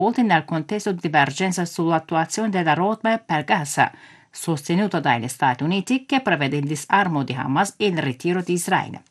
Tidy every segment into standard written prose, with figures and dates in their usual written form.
volte nel contesto di divergenza sull'attuazione della roadmap per Gaza, sostenuta dagli Stati Uniti, che prevede il disarmo di Hamas e il ritiro di Israele.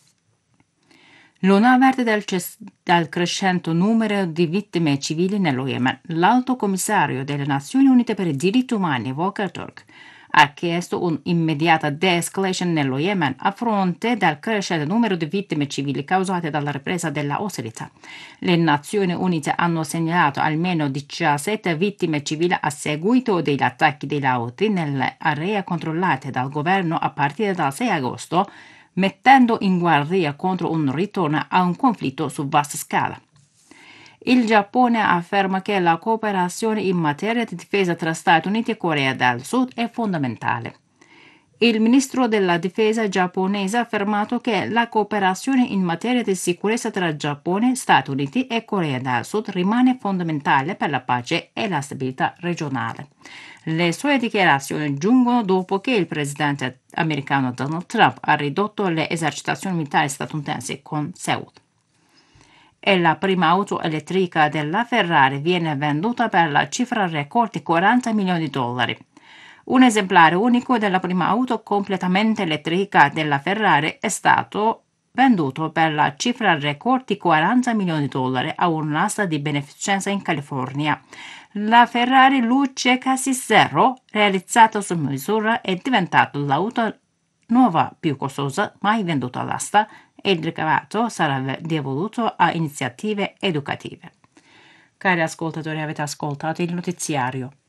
L'ONU avverte del crescente numero di vittime civili nello Yemen. L'Alto Commissario delle Nazioni Unite per i diritti umani, Volker Turk, ha chiesto un'immediata de-escalation nello Yemen a fronte del crescente numero di vittime civili causate dalla ripresa della ostilità. Le Nazioni Unite hanno segnalato almeno 17 vittime civili a seguito degli attacchi dei Houthi nelle aree controllate dal governo a partire dal 6 agosto, mettendo in guardia contro un ritorno a un conflitto su vasta scala. Il Giappone afferma che la cooperazione in materia di difesa tra Stati Uniti e Corea del Sud è fondamentale. Il ministro della difesa giapponese ha affermato che la cooperazione in materia di sicurezza tra Giappone, Stati Uniti e Corea del Sud rimane fondamentale per la pace e la stabilità regionale. Le sue dichiarazioni giungono dopo che il presidente americano Donald Trump ha ridotto le esercitazioni militari statunitensi con Seoul. E la prima auto elettrica della Ferrari viene venduta per la cifra record di $40 milioni. Un esemplare unico della prima auto completamente elettrica della Ferrari è stato venduto per la cifra record di $40 milioni a un'asta di beneficenza in California. La Ferrari Luce Chassis Zero, realizzata su misura, è diventata l'auto nuova più costosa mai venduta all'asta e il ricavato sarà devoluto a iniziative educative. Cari ascoltatori, avete ascoltato il notiziario.